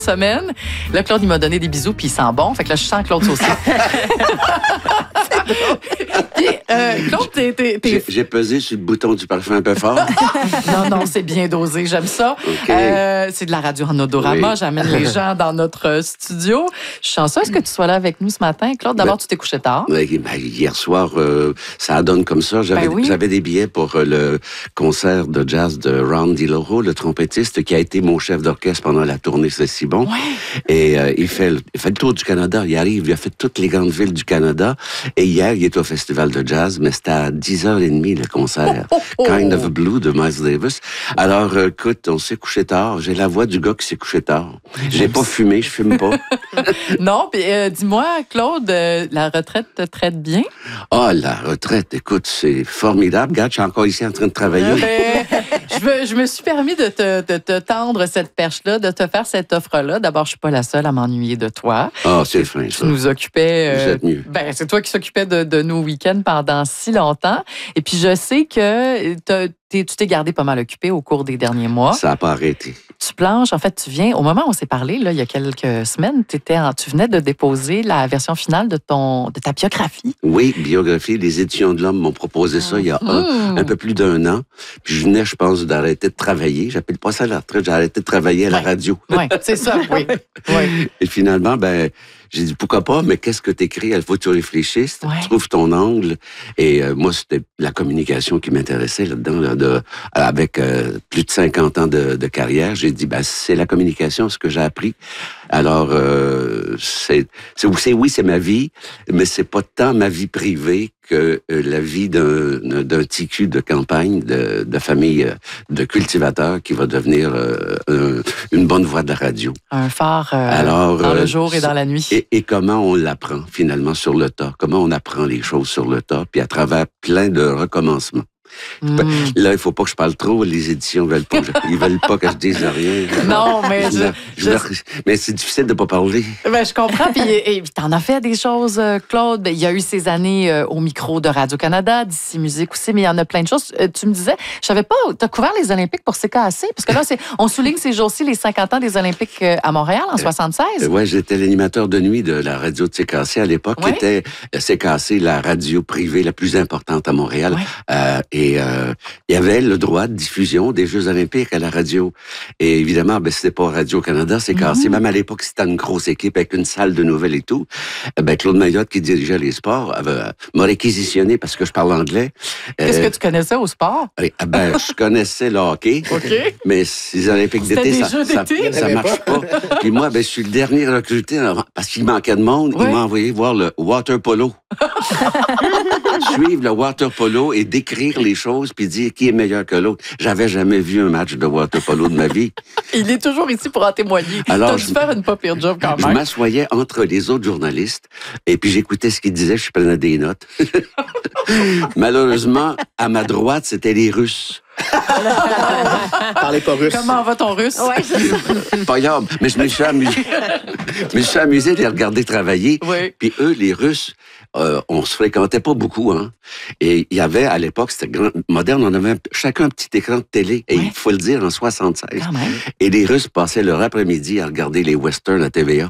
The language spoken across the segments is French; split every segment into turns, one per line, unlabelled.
semaine. Là, Claude, il m'a donné des bisous, puis il sent bon. Fait que là, je sens Claude aussi. Claude,
J'ai pesé sur le bouton du parfum un peu fort.
Non, c'est bien dosé. J'aime ça.
Okay.
C'est de la radio en odorama. Oui. J'amène les gens dans notre studio. Je suis chanceuse que tu sois là avec nous ce matin. Claude, d'abord, tu t'es couché tard.
Hier soir, ça donne comme ça. J'avais des billets pour le concert de jazz de Ron DiLoro, le trompettiste qui a été mon chef d'orchestre pendant la tournée C'est si bon.
Ouais.
Et il fait le tour du Canada. Il arrive, il a fait toutes les grandes villes du Canada. Et hier, il est au festival de jazz, mais c'était à 10h30 le concert. Kind of Blue de Miles Davis. Alors, écoute, on s'est couché tard. J'ai la voix du gars qui s'est couché tard. J'ai pas fumé, je fume pas.
Non, puis dis-moi, Claude, la retraite te traite bien?
Ah, la retraite, écoute, c'est formidable. Regarde, je suis encore ici en train de travailler.
Je me suis permis de te tendre cette perche-là, de te faire cette offre-là. D'abord, je suis pas la seule à m'ennuyer de toi.
Ah, c'est fin, ça.
Tu nous occupais...
Vous êtes mieux.
C'est toi qui s'occupais de nos week-ends pendant si longtemps. Et puis, je sais que tu t'es gardé pas mal occupé au cours des derniers mois.
Ça n'a pas arrêté.
Tu planches. En fait, tu viens... Au moment où on s'est parlé, là, il y a quelques semaines, tu venais de déposer la version finale de ta biographie.
Oui, biographie. Les Éditions de l'Homme m'ont proposé ça il y a un peu plus d'1 an. Puis je venais, je pense, d'arrêter de travailler. J'appelle pas ça la retraite. J'ai arrêté de travailler à la radio.
Oui, c'est ça, oui.
Et finalement, j'ai dit, pourquoi pas, mais qu'est-ce que t'écris? Il faut que tu réfléchisses, tu trouves ton angle. Et moi, c'était la communication qui m'intéressait là-dedans, avec plus de 50 ans de carrière. J'ai dit, c'est la communication, ce que j'ai appris. Alors, oui, c'est ma vie, mais c'est pas tant ma vie privée que la vie d'un TQ de campagne, de famille de cultivateurs qui va devenir une bonne voix de la radio.
Un phare dans le jour et dans la nuit.
Et comment on l'apprend finalement sur le tas, comment on apprend les choses sur le tas, puis à travers plein de recommencements. Là, il faut pas que je parle trop. Les éditions veulent pas. Ils veulent pas que je dise rien.
Non, mais
mais c'est difficile de pas parler.
Je comprends. Puis t'en as fait des choses, Claude. Il y a eu ces années au micro de Radio-Canada, d'ici Musique aussi, mais il y en a plein de choses. Tu me disais, je savais pas, t'as couvert les Olympiques pour CKAC, parce que là, on souligne ces jours-ci les 50 ans des Olympiques à Montréal en 76.
Oui, j'étais l'animateur de nuit de la radio de CKAC à l'époque, qui était CKAC, la radio privée la plus importante à Montréal. Et il y avait le droit de diffusion des Jeux olympiques à la radio. Et évidemment, c'était pas Radio-Canada, c'est cassé. Même à l'époque, c'était une grosse équipe avec une salle de nouvelles et tout. Claude Mayotte, qui dirigeait les sports, m'a réquisitionné parce que je parle anglais.
Qu'est-ce que tu connaissais au sport?
Je connaissais le hockey.
Okay.
Mais les Olympiques d'été, ça marche pas. Puis moi, je suis le dernier recruté parce qu'il manquait de monde. Il m'a envoyé voir le water polo. Suivre le water polo et décrire les choses puis dire qui est meilleur que l'autre. J'avais jamais vu un match de water polo de ma vie.
Il est toujours ici pour en témoigner. Alors, tu faire une pas pire job quand même.
Je m'assoyais entre les autres journalistes et puis j'écoutais ce qu'ils disaient, je prenais des notes. Malheureusement, à ma droite, c'était les Russes.
Parlez pas russe.
Comment va ton russe?
Ouais, c'est ça.
Pas grave, mais je me suis amusé de les regarder travailler.
Oui.
Puis eux, les Russes, on se fréquentait pas beaucoup, hein. Et il y avait, à l'époque, c'était moderne, on avait chacun un petit écran de télé. Et il faut le dire, en 76.
Quand même.
Et les Russes passaient leur après-midi à regarder les westerns à TVA.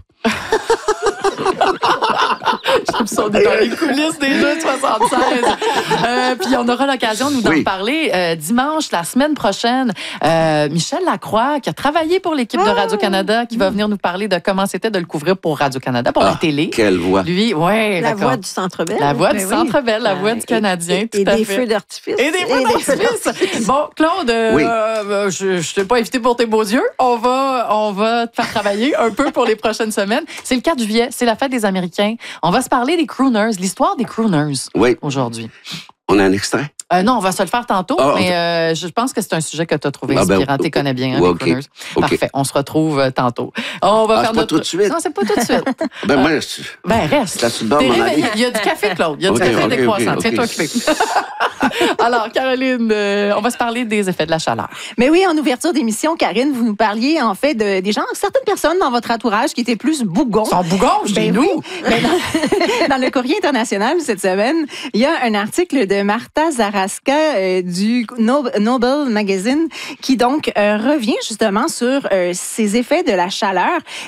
J'aime ça, on est dans les coulisses des Jeux de 76. Puis on aura l'occasion, nous, d'en parler dimanche, la semaine prochaine. Michel Lacroix, qui a travaillé pour l'équipe de Radio-Canada, qui va venir nous parler de comment c'était de le couvrir pour Radio-Canada, pour la télé.
Quelle voix!
Lui,
la voix du Centre Bell.
La voix du Centre Bell, la voix du Canadien, tout à fait.
Et des feux d'artifice.
Et des feux d'artifice. Bon, Claude, je t'ai pas invité pour tes beaux yeux. On va te faire travailler un peu pour les prochaines semaines. C'est le 4 juillet, c'est la fête des Américains. On va se parler des crooners, l'histoire des crooners aujourd'hui.
On a un extrait?
Non, on va se le faire tantôt, mais je pense que c'est un sujet que tu as trouvé inspirant. Tu connais bien, les crooners. Parfait, on se retrouve tantôt. On va faire
pas tout de suite?
Non, c'est pas tout de suite. Reste. Il y a du café, Claude. Il y a du café décroissant. Tiens-toi occupé. Alors, Caroline, on va se parler des effets de la chaleur.
Mais oui, en ouverture d'émission, Karine, vous nous parliez en fait des gens, certaines personnes dans votre entourage qui étaient plus bougons.
Sont bougons, chez nous.
Dans le Courrier international cette semaine, il y a un article de Martha Zaraska du Noble Magazine qui donc revient justement sur ces effets de la chaleur.